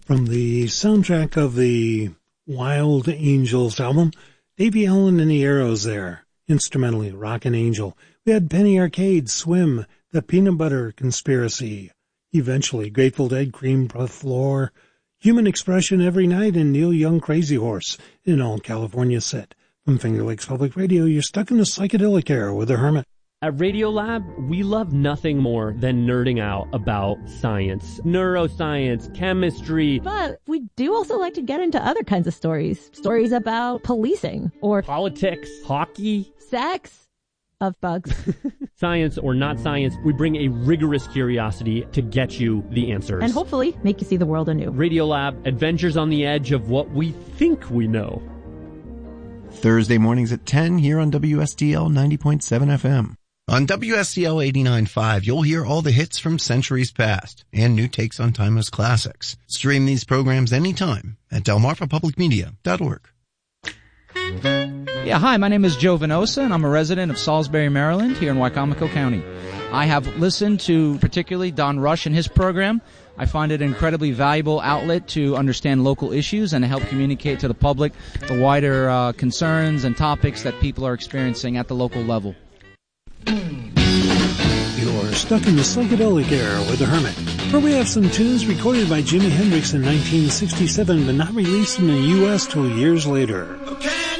From the soundtrack of the Wild Angels album, Davey Allen and the Arrows there, instrumentally, Rockin' Angel. We had Penny Arcade, Swim, The Peanut Butter Conspiracy, eventually Grateful Dead, Cream Puff Floor, Human Expression Every Night, and Neil Young, Crazy Horse, in an all-California set. From Finger Lakes Public Radio, you're stuck in the psychedelic era with the Hermit. At Radiolab, we love nothing more than nerding out about science, neuroscience, chemistry. But we do also like to get into other kinds of stories. Stories about policing or politics, hockey, sex, of bugs. Science or not science, we bring a rigorous curiosity to get you the answers. And hopefully make you see the world anew. Radiolab, adventures on the edge of what we think we know. Thursday mornings at 10 here on WSDL 90.7 FM. On WSCL 89.5, you'll hear all the hits from centuries past and new takes on timeless classics. Stream these programs anytime at delmarvapublicmedia.org. Yeah, hi, my name is Joe Venosa, and I'm a resident of Salisbury, Maryland, here in Wicomico County. I have listened to particularly Don Rush and his program. I find it an incredibly valuable outlet to understand local issues and to help communicate to the public the wider concerns and topics that people are experiencing at the local level. You're stuck in the psychedelic era with the Hermit, where we have some tunes recorded by Jimi Hendrix in 1967 but not released in the U.S. till years later. Okay.